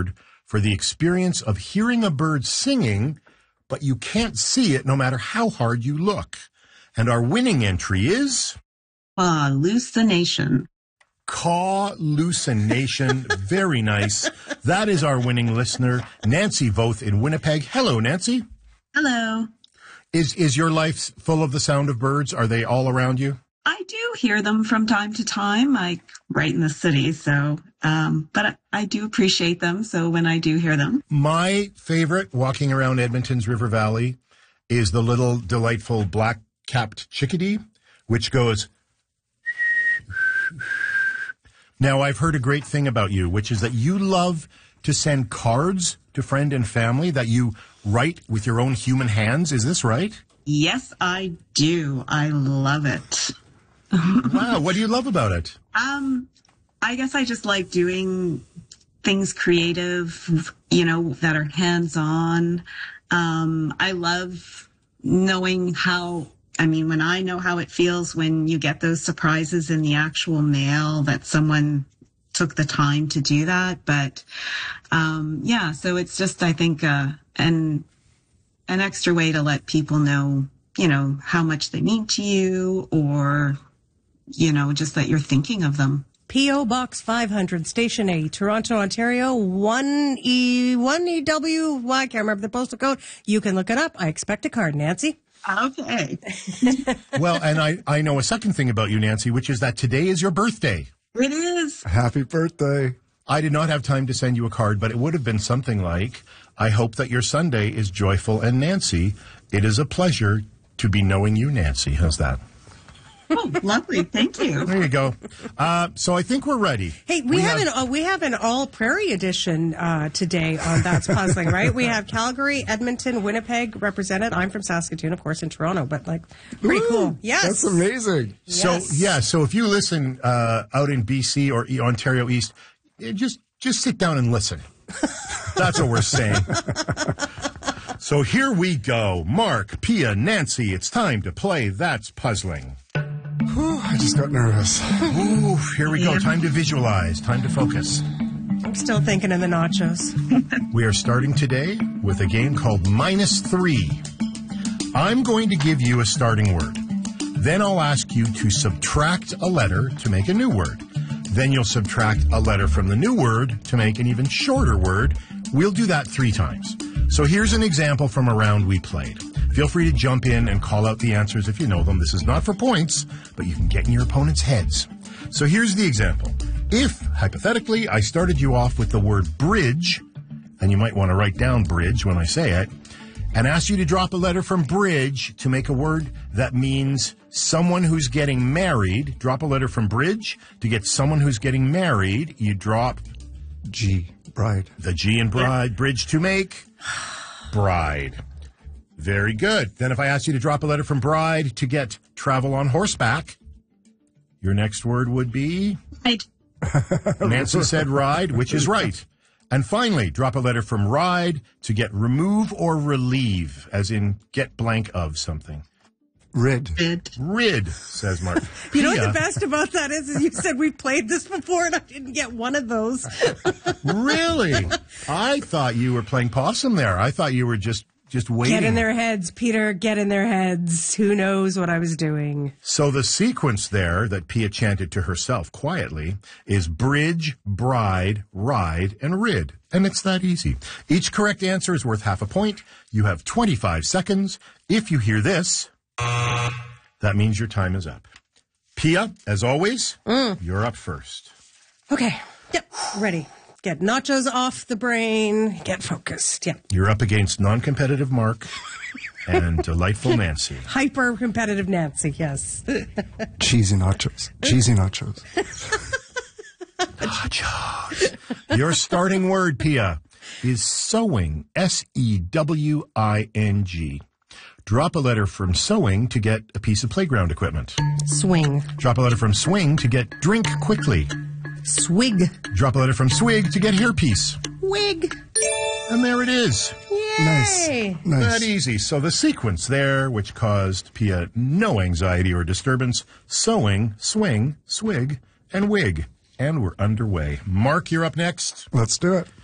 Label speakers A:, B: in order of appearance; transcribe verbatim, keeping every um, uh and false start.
A: award for the experience of hearing a bird singing, but you can't see it no matter how hard you look. And our winning entry is...
B: Hallucination.
A: Caw-lucination. Very nice. That is our winning listener, Nancy Voth in Winnipeg. Hello, Nancy.
B: Hello.
A: Is is your life full of the sound of birds? Are they all around you?
B: I do hear them from time to time, like right in the city. So, um, but I, I do appreciate them. So when I do hear them.
A: My favorite walking around Edmonton's River Valley is the little delightful black-capped chickadee, which goes... Now, I've heard a great thing about you, which is that you love to send cards to friend and family that you write with your own human hands. Is this right?
B: Yes, I do. I love it.
A: Wow. What do you love about it?
B: Um, I guess I just like doing things creative, you know, that are hands-on. Um, I love knowing how... I mean, when I know how it feels when you get those surprises in the actual mail that someone took the time to do that. But, um, yeah, so it's just, I think, uh, an, an extra way to let people know, you know, how much they mean to you, or, you know, just that you're thinking of them.
C: P O. Box five hundred, Station A, Toronto, Ontario, one E, one E W, well, I can't remember the postal code. You can look it up. I expect a card, Nancy.
B: Okay.
A: Well, and I, I know a second thing about you, Nancy, which is that today is your birthday.
B: It is.
D: Happy birthday.
A: I did not have time to send you a card, but it would have been something like, I hope that your Sunday is joyful, and Nancy, it is a pleasure to be knowing you, Nancy. How's that?
B: Oh, lovely. Thank you.
A: There you go. Uh, so I think we're ready.
C: Hey, we,
A: We
C: have,
A: have-
C: an uh, we have an all prairie edition uh, today on That's Puzzling, right? We have Calgary, Edmonton, Winnipeg represented. I'm from Saskatoon, of course, in Toronto, but like pretty
D: Woo!
C: cool. Yes,
D: That's amazing.
A: So,
C: Yes.
A: yeah, so if you listen uh, out in B C or E- Ontario East, eh, just just sit down and listen. That's what we're saying. So here we go. Mark, Pia, Nancy, it's time to play That's Puzzling.
D: Whew, I just got nervous.
A: Ooh, here we go. Time to visualize. Time to focus.
C: I'm still thinking of the nachos.
A: We are starting today with a game called Minus Three. I'm going to give you a starting word. Then I'll ask you to subtract a letter to make a new word. Then you'll subtract a letter from the new word to make an even shorter word. We'll do that three times. So here's an example from a round we played. Feel free to jump in and call out the answers if you know them. This is not for points, but you can get in your opponent's heads. So here's the example. If, hypothetically, I started you off with the word bridge, and you might want to write down bridge when I say it, and asked you to drop a letter from bridge to make a word that means someone who's getting married, drop a letter from bridge to get someone who's getting married, you drop
D: G, bride.
A: the G in bride, bridge to make bride. Very good. Then if I asked you to drop a letter from bride to get travel on horseback, your next word would be?
B: Right.
A: Nancy said ride, which is right. And finally, drop a letter from ride to get remove or relieve, as in get blank of something.
D: Rid.
B: Good.
A: Rid, says Mark.
C: You know what
A: Pia,
C: the best about that is, is you said we played this before and I didn't get one of those.
A: Really? I thought you were playing possum there. I thought you were just, just waiting.
C: Get in their heads, Peter, get in their heads. Who knows what I was doing?
A: So the sequence there that Pia chanted to herself quietly is bridge, bride, ride, and rid. And it's that easy. Each correct answer is worth half a point. You have twenty-five seconds. If you hear this, that means your time is up. Pia, as always,
C: Mm.
A: you're up first.
C: Okay. Yep. Ready. Get nachos off the brain. Get focused. Yep.
A: You're up against non-competitive Mark and delightful Nancy.
C: Hyper competitive Nancy. Yes.
D: Cheesy nachos. Cheesy nachos.
A: Nachos. Your starting word, Pia, is sewing. S E W I N G. Drop a letter from sewing to get a piece of playground equipment.
C: Swing.
A: Drop a letter from swing to get drink quickly.
C: Swig.
A: Drop a letter from swig to get hairpiece.
C: Wig.
A: And there it is.
D: Nice.
C: Yay.
D: Nice.
A: That easy. So the sequence there, which caused Pia no anxiety or disturbance, sewing, swing, swig, and wig. And we're underway. Mark, you're up next.
D: Let's do it.